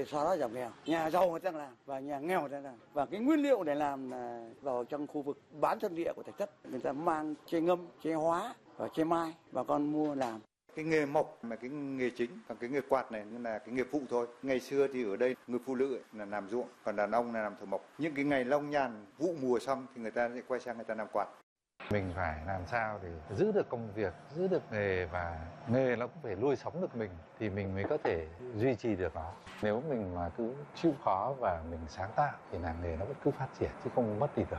xóa đói giảm nghèo. Nhà giàu người ta làm và nhà nghèo người ta làm. Và cái nguyên liệu để làm là vào trong khu vực bán thân địa của Thạch Thất. Người ta mang tre ngâm, tre hóa và tre mai bà con mua làm. Cái nghề mộc là cái nghề chính, còn cái nghề quạt này là cái nghề phụ thôi. Ngày xưa thì ở đây người phụ nữ là làm ruộng, còn đàn ông là làm thợ mộc. Những cái ngày long nhàn vụ mùa xong thì người ta sẽ quay sang người ta làm quạt. Mình phải làm sao để giữ được công việc, giữ được nghề và nghề nó cũng phải nuôi sống được mình thì mình mới có thể duy trì được nó. Nếu mình mà cứ chịu khó và mình sáng tạo thì làng nghề nó vẫn cứ phát triển chứ không mất đi được.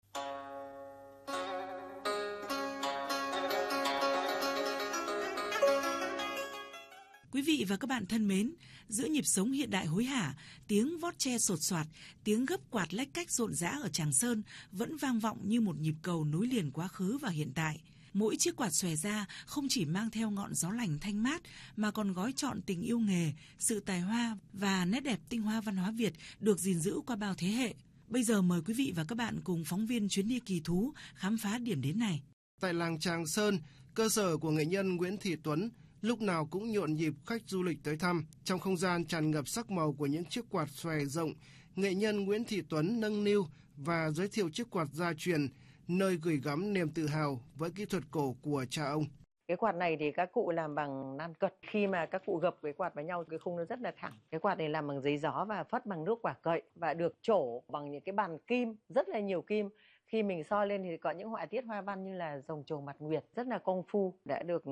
Quý vị và các bạn thân mến, giữa nhịp sống hiện đại hối hả, tiếng vót tre sột soạt, tiếng gấp quạt lách cách rộn rã ở Tràng Sơn vẫn vang vọng như một nhịp cầu nối liền quá khứ và hiện tại. Mỗi chiếc quạt xòe ra không chỉ mang theo ngọn gió lành thanh mát mà còn gói trọn tình yêu nghề, sự tài hoa và nét đẹp tinh hoa văn hóa Việt được gìn giữ qua bao thế hệ. Bây giờ mời quý vị và các bạn cùng phóng viên chuyến đi kỳ thú khám phá điểm đến này. Tại làng Tràng Sơn, cơ sở của nghệ nhân Nguyễn Thị Tuấn lúc nào cũng nhộn nhịp khách du lịch tới thăm. Trong không gian tràn ngập sắc màu của những chiếc quạt xòe rộng, nghệ nhân Nguyễn Thị Tuấn nâng niu và giới thiệu chiếc quạt gia truyền, nơi gửi gắm niềm tự hào với kỹ thuật cổ của cha ông. Cái quạt này thì các cụ làm bằng nan cật. Khi mà các cụ gập cái quạt vào nhau, cái khung nó rất là thẳng. Cái quạt này làm bằng giấy gió và phất bằng nước quả cậy và được trổ bằng những cái bàn kim, rất là nhiều kim. Khi mình soi lên thì có những họa tiết hoa văn như là rồng trầu mặt nguyệt, rất là công phu, đã được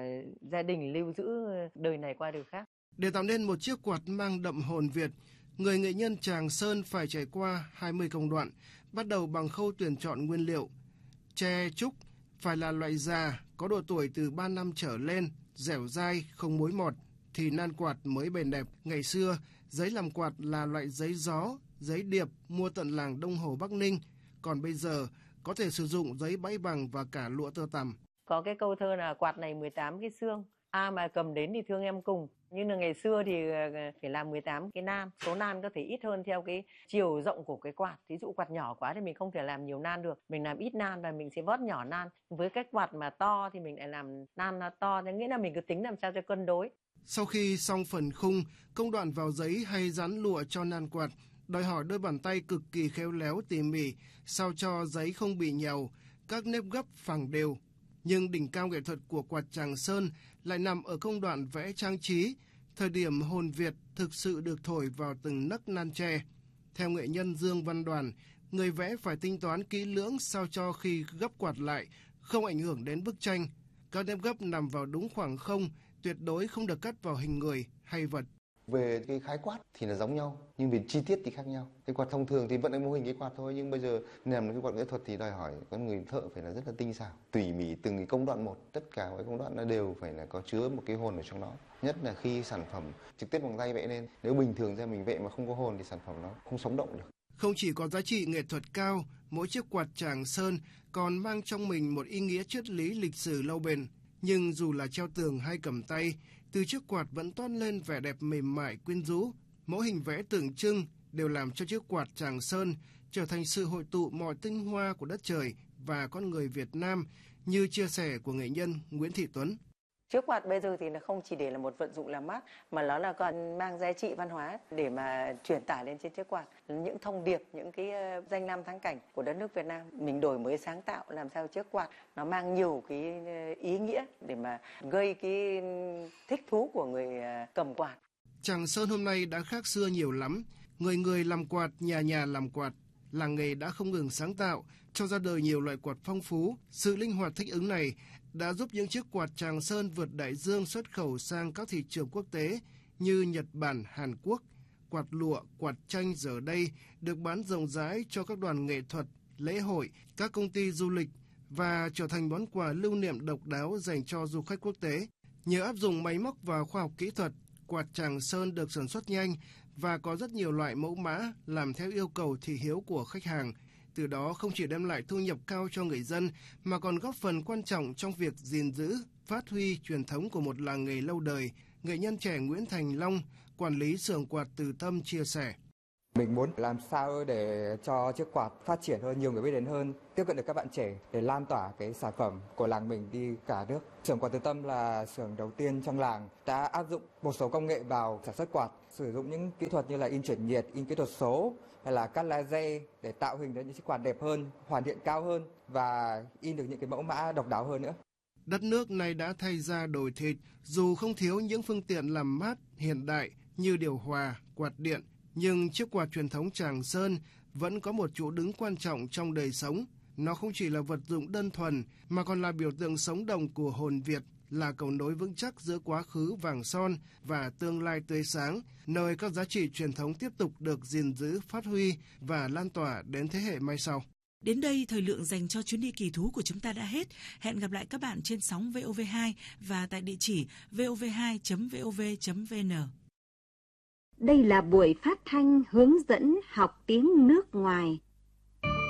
gia đình lưu giữ đời này qua đời khác. Để tạo nên một chiếc quạt mang đậm hồn Việt, người nghệ nhân Tràng Sơn phải trải qua 20 công đoạn, bắt đầu bằng khâu tuyển chọn nguyên liệu. Tre trúc phải là loại già, có độ tuổi từ 3 năm trở lên, dẻo dai, không mối mọt, thì nan quạt mới bền đẹp. Ngày xưa, giấy làm quạt là loại giấy gió, giấy điệp mua tận làng Đông Hồ Bắc Ninh. Còn bây giờ, có thể sử dụng giấy bãi bằng và cả lụa tơ tằm. Có cái câu thơ là quạt này 18 cái xương, ai mà cầm đến thì thương em cùng. Nhưng là ngày xưa thì phải làm 18 cái nan, số nan có thể ít hơn theo cái chiều rộng của cái quạt. Thí dụ quạt nhỏ quá thì mình không thể làm nhiều nan được, mình làm ít nan và mình sẽ vót nhỏ nan. Với cái quạt mà to thì mình lại làm nan to, thế nghĩa là mình cứ tính làm sao cho cân đối. Sau khi xong phần khung, công đoạn vào giấy hay dán lụa cho nan quạt đòi hỏi đôi bàn tay cực kỳ khéo léo tỉ mỉ, sao cho giấy không bị nhàu, các nếp gấp phẳng đều. Nhưng đỉnh cao nghệ thuật của quạt Tràng Sơn lại nằm ở công đoạn vẽ trang trí, thời điểm hồn Việt thực sự được thổi vào từng nấc nan tre. Theo nghệ nhân Dương Văn Đoàn, người vẽ phải tính toán kỹ lưỡng sao cho khi gấp quạt lại không ảnh hưởng đến bức tranh. Các nếp gấp nằm vào đúng khoảng không, tuyệt đối không được cắt vào hình người hay vật. Về cái khái quát thì là giống nhau, nhưng về chi tiết thì khác nhau. Cái quạt thông thường thì vẫn là mô hình cái quạt thôi, nhưng bây giờ làm cái quạt nghệ thuật thì đòi hỏi con người thợ phải là rất là tinh xảo, tỉ mỉ từng cái công đoạn một. Tất cả các công đoạn nó đều phải là có chứa một cái hồn ở trong đó. Nhất là khi sản phẩm trực tiếp bằng tay vẽ lên. Nếu bình thường ra mình vẽ mà không có hồn thì sản phẩm nó không sống động được. Không chỉ có giá trị nghệ thuật cao, mỗi chiếc quạt Tràng Sơn còn mang trong mình một ý nghĩa triết lý lịch sử lâu bền. Nhưng dù là treo tường hay cầm tay, từ chiếc quạt vẫn toát lên vẻ đẹp mềm mại quyến rũ. Mỗi hình vẽ tượng trưng đều làm cho chiếc quạt Tràng Sơn trở thành sự hội tụ mọi tinh hoa của đất trời và con người Việt Nam, như chia sẻ của nghệ nhân Nguyễn Thị Tuấn. Chiếc quạt bây giờ thì nó không chỉ để là một vận dụng làm mát mà nó là còn mang giá trị văn hóa để mà truyền tải lên trên chiếc quạt những thông điệp, những cái danh lam thắng cảnh của đất nước Việt Nam. Mình đổi mới sáng tạo làm sao chiếc quạt nó mang nhiều cái ý nghĩa để mà gây cái thích thú của người cầm quạt. Tràng Sơn hôm nay đã khác xưa nhiều lắm, người người làm quạt, nhà nhà làm quạt. Làng nghề đã không ngừng sáng tạo, cho ra đời nhiều loại quạt phong phú. Sự linh hoạt thích ứng này đã giúp những chiếc quạt Tràng Sơn vượt đại dương xuất khẩu sang các thị trường quốc tế như Nhật Bản, Hàn Quốc. Quạt lụa, quạt tranh giờ đây được bán rộng rãi cho các đoàn nghệ thuật, lễ hội, các công ty du lịch và trở thành món quà lưu niệm độc đáo dành cho du khách quốc tế. Nhờ áp dụng máy móc và khoa học kỹ thuật, quạt Tràng Sơn được sản xuất nhanh và có rất nhiều loại mẫu mã làm theo yêu cầu thị hiếu của khách hàng. Từ đó không chỉ đem lại thu nhập cao cho người dân mà còn góp phần quan trọng trong việc gìn giữ, phát huy truyền thống của một làng nghề lâu đời. Nghệ nhân trẻ Nguyễn Thành Long, quản lý xưởng quạt Từ Tâm chia sẻ. Mình muốn làm sao để cho chiếc quạt phát triển hơn, nhiều người biết đến hơn, tiếp cận được các bạn trẻ để lan tỏa cái sản phẩm của làng mình đi cả nước. Xưởng Quạt Từ Tâm là xưởng đầu tiên trong làng đã áp dụng một số công nghệ vào sản xuất quạt, sử dụng những kỹ thuật như là in chuyển nhiệt, in kỹ thuật số hay là cắt laser để tạo hình ra những chiếc quạt đẹp hơn, hoàn thiện cao hơn và in được những cái mẫu mã độc đáo hơn nữa. Đất nước này đã thay ra đổi thịt, dù không thiếu những phương tiện làm mát hiện đại như điều hòa, quạt điện, nhưng chiếc quạt truyền thống Tràng Sơn vẫn có một chỗ đứng quan trọng trong đời sống. Nó không chỉ là vật dụng đơn thuần mà còn là biểu tượng sống động của hồn Việt, là cầu nối vững chắc giữa quá khứ vàng son và tương lai tươi sáng, nơi các giá trị truyền thống tiếp tục được gìn giữ, phát huy và lan tỏa đến thế hệ mai sau. Đến đây, thời lượng dành cho chuyến đi kỳ thú của chúng ta đã hết. Hẹn gặp lại các bạn trên sóng VOV2 và tại địa chỉ vov2.vov.vn. Đây là buổi phát thanh hướng dẫn học tiếng nước ngoài